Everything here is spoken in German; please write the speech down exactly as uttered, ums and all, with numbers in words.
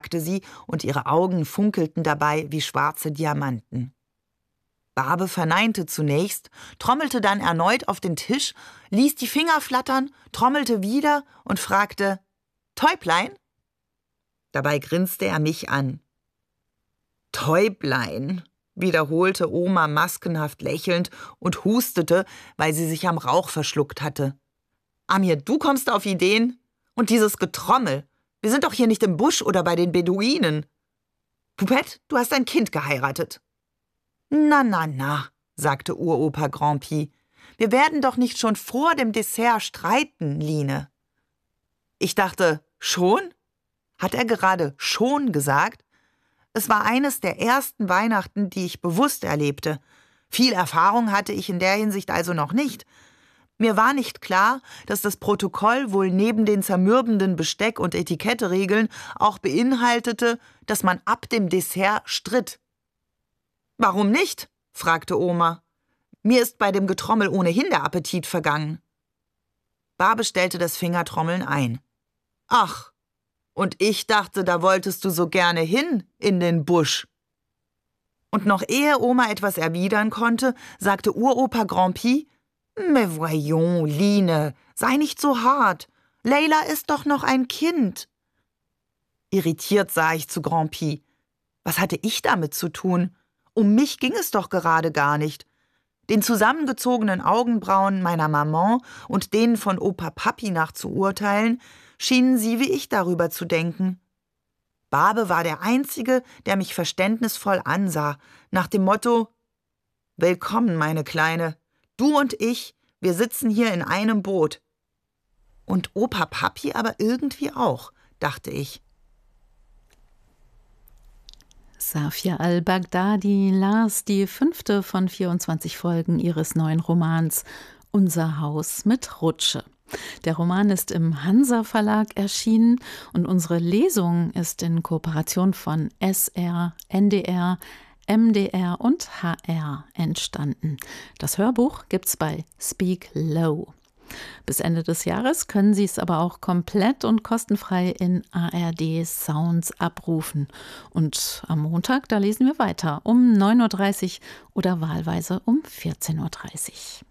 sagte sie, und ihre Augen funkelten dabei wie schwarze Diamanten. Barbe verneinte zunächst, trommelte dann erneut auf den Tisch, ließ die Finger flattern, trommelte wieder und fragte: »Täublein?« Dabei grinste er mich an. »Täublein«, wiederholte Oma maskenhaft lächelnd und hustete, weil sie sich am Rauch verschluckt hatte. »Amir, du kommst auf Ideen? Und dieses Getrommel. Wir sind doch hier nicht im Busch oder bei den Beduinen. Poupette, du hast ein Kind geheiratet.« »Na, na, na«, sagte Uropa Grand'Pie. »Wir werden doch nicht schon vor dem Dessert streiten, Line.« Ich dachte, schon? Hat er gerade schon gesagt? Es war eines der ersten Weihnachten, die ich bewusst erlebte. Viel Erfahrung hatte ich in der Hinsicht also noch nicht. Mir war nicht klar, dass das Protokoll wohl neben den zermürbenden Besteck- und Etiketteregeln auch beinhaltete, dass man ab dem Dessert stritt. »Warum nicht?«, fragte Oma. »Mir ist bei dem Getrommel ohnehin der Appetit vergangen.« Barbe stellte das Fingertrommeln ein. »Ach, und ich dachte, da wolltest du so gerne hin in den Busch.« Und noch ehe Oma etwas erwidern konnte, sagte Uropa Grand'Pie: »Mais voyons, Line, sei nicht so hart. Leila ist doch noch ein Kind.« Irritiert sah ich zu Grand'Pie. Was hatte ich damit zu tun? Um mich ging es doch gerade gar nicht. Den zusammengezogenen Augenbrauen meiner Maman und denen von Opa Papi nach zu urteilen, schienen sie wie ich darüber zu denken. Barbe war der Einzige, der mich verständnisvoll ansah, nach dem Motto: »Willkommen, meine Kleine. Du und ich, wir sitzen hier in einem Boot.« Und Opa Papi aber irgendwie auch, dachte ich. Safia al-Baghdadi las die fünfte von vierundzwanzig Folgen ihres neuen Romans »Unser Haus mit Rutsche«. Der Roman ist im Hansa Verlag erschienen und unsere Lesung ist in Kooperation von S R, N D R, M D R und H R entstanden. Das Hörbuch gibt's bei Speak Low. Bis Ende des Jahres können Sie es aber auch komplett und kostenfrei in A R D Sounds abrufen. Und am Montag, da lesen wir weiter um neun Uhr dreißig oder wahlweise um vierzehn Uhr dreißig.